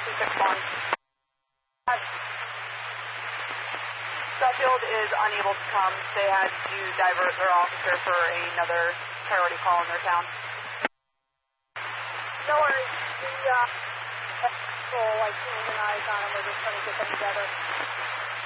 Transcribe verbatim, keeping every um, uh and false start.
two six one. Suffield is unable to come. They had to divert their officer for another priority call in their town. No worries. The uh, patrol, like, keeping an eye on them. We're just trying to get them together.